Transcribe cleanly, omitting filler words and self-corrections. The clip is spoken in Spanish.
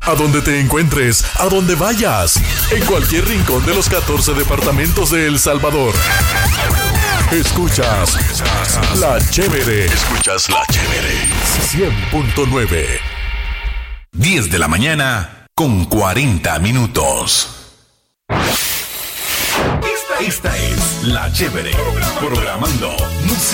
A donde te encuentres, a donde vayas, en cualquier rincón de los 14 departamentos de El Salvador. Escuchas La Chévere. Escuchas La Chévere. 100.9. 10 de la mañana con 40 minutos. Esta es La Chévere. Programando música.